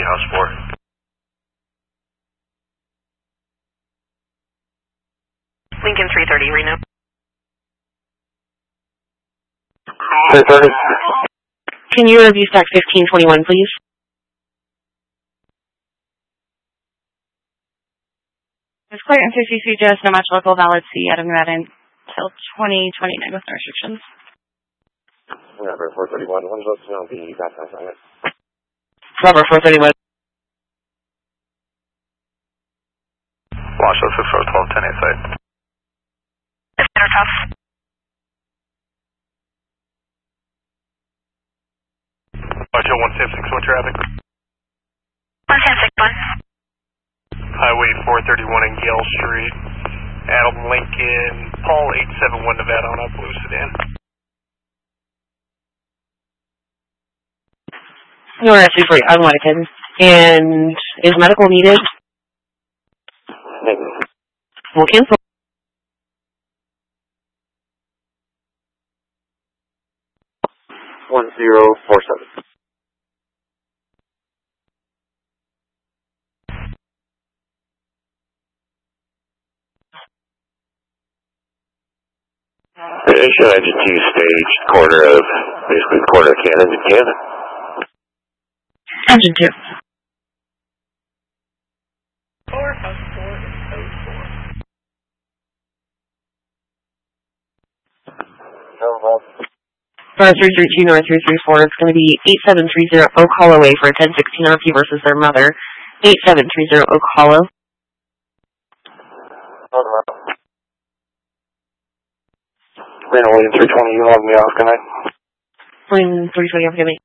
House 4. Lincoln 330, Reno. 330. Can you review stack 1521, please? It's clear in 333 just no match local valid C out of Nevada until 2029 with no restrictions. November 431, one's up to the back assignment. November 431. Washoe 6412, 10 site. Center tough. Washoe 156, what traffic? 11061. Highway 431 and Gale Street. Adam Lincoln, Paul 871 Nevada on a blue sedan. No, actually, for unwanted. And is medical needed? We'll cancel. One 1047. Issue engine 2 stage, basically quarter of cannon to cannon. Engine 2. 4, House 4 is code 4. For 332 North 334, it's going to be 8730 Oak Hollow Way for a 1016 Rocky versus their mother. 8730 Oak Hollow. William 320, you log me off, can I? William 320, I'm going to